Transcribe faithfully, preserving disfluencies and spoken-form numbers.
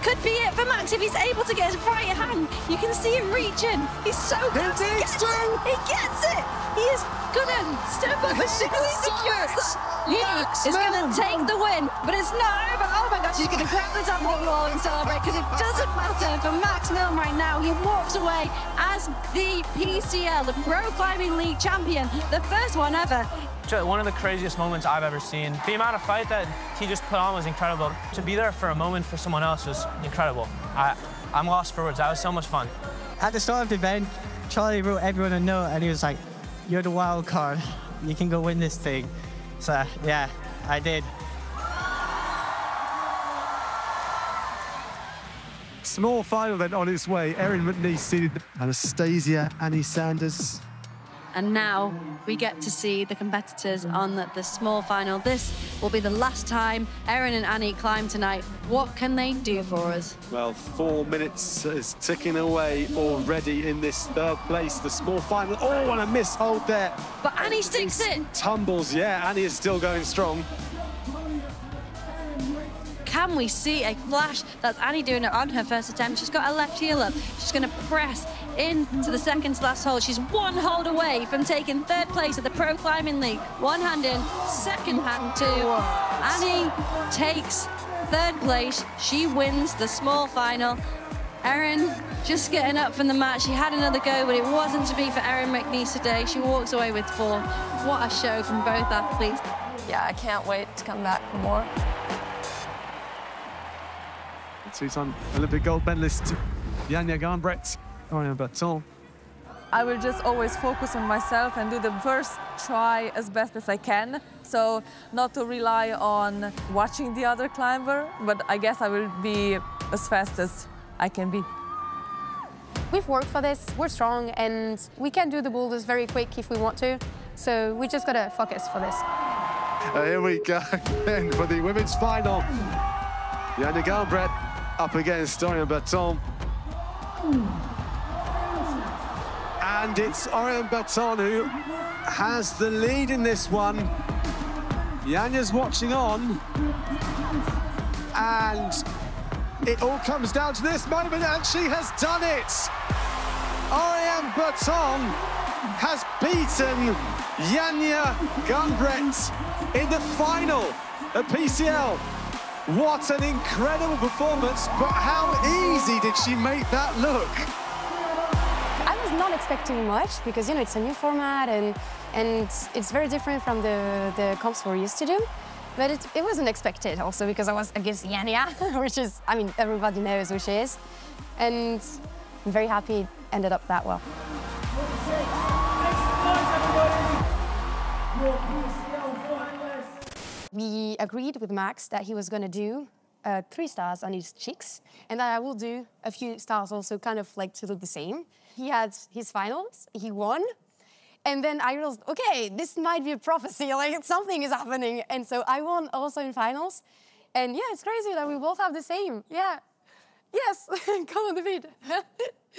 could be it for Max if he's able to get his right hand. You can see him reaching. He's so close. He gets it. He gets it. He is gonna step up as soon as he secures. He is gonna take the win, but it's not over. Oh my gosh, he's gonna grab the top of the wall and celebrate because it doesn't matter for Max Milne right now. He walks away as the P C L, the Pro Climbing League champion, the first one ever. One of the craziest moments I've ever seen. The amount of fight that he just put on was incredible. To be there for a moment for someone else was incredible. I, I'm lost for words. That was so much fun. At the start of the event, Charlie wrote everyone a note and he was like, "You're the wild card. You can go win this thing." So, yeah, I did. Small final then on its way. Erin McNeice seeded Anastasia, Annie Sanders. And now we get to see the competitors on the, the small final. This will be the last time Erin and Annie climb tonight. What can they do for us? Well, four minutes is ticking away already in this third place, the small final. Oh, and a mishold there. But Annie sticks it. Tumbles, yeah, Annie is still going strong. Can we see a flash? That's Annie doing it on her first attempt. She's got her left heel up. She's going to press into the second to last hold. She's one hold away from taking third place at the Pro Climbing League. One hand in, second hand two. Annie takes third place. She wins the small final. Erin just getting up from the mat. She had another go, but it wasn't to be for Erin McNeice today. She walks away with four. What a show from both athletes. Yeah, I can't wait to come back for more. Two-time Olympic gold medalist Janja Garnbret, Orion Berton. I will just always focus on myself and do the first try as best as I can. So not to rely on watching the other climber, but I guess I will be as fast as I can be. We've worked for this, we're strong, and we can do the boulders very quick if we want to. So we just gotta focus for this. Uh, here we go, and for the women's final, Janja Garnbret up against Orion Berton. And it's Orion Berton who has the lead in this one. Janja's watching on. And it all comes down to this moment, and she has done it! Orion Berton has beaten Janja Garnbret in the final at P C L. What an incredible performance, but how easy did she make that look? I was not expecting much because, you know, it's a new format and and it's very different from the, the comps we're used to do. But it, it wasn't expected also because I was against Janja, which is, I mean, everybody knows who she is. And I'm very happy it ended up that well. We agreed with Max that he was going to do uh, three stars on his cheeks and that I will do a few stars also kind of like to look the same. He had his finals, he won, and then I realized, okay, this might be a prophecy, like something is happening. And so I won also in finals. And yeah, it's crazy that we both have the same. Yeah, yes, come on the beat.